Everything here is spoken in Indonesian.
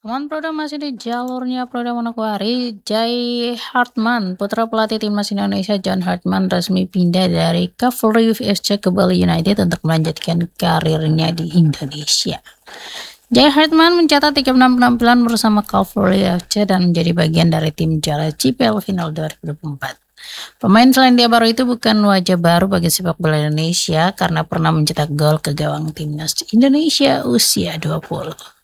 Teman Proda masih di jalurnya Proda Manokwari, Jai Hartman, putra pelatih timnas Indonesia John Hartman resmi pindah dari Cavalry FC ke Bali United untuk melanjutkan karirnya di Indonesia. Jai Hartman mencatat 36 penampilan bersama Cavalry FC dan menjadi bagian dari tim juara CPL Final 2024. Pemain Selandia Baru itu bukan wajah baru bagi sepak bola Indonesia karena pernah mencetak gol ke gawang timnas Indonesia usia 20.